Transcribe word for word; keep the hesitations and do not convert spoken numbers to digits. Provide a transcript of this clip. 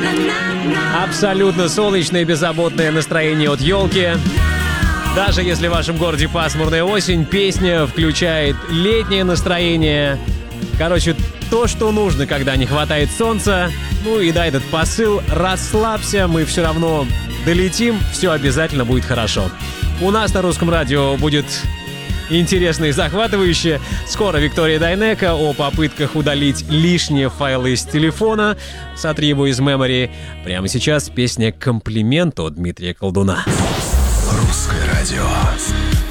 Абсолютно солнечное и беззаботное настроение от елки. Даже если в вашем городе пасмурная осень, песня включает летнее настроение. Короче, то, что нужно, когда не хватает солнца. Ну и да, этот посыл: расслабься, мы все равно долетим, все обязательно будет хорошо. У нас на Русском радио будет интересно и захватывающе. Скоро Виктория Дайнеко о попытках удалить лишние файлы из телефона. Сотри его из мемори. Прямо сейчас песня «Комплимент» от Дмитрия Колдуна. Русское радио.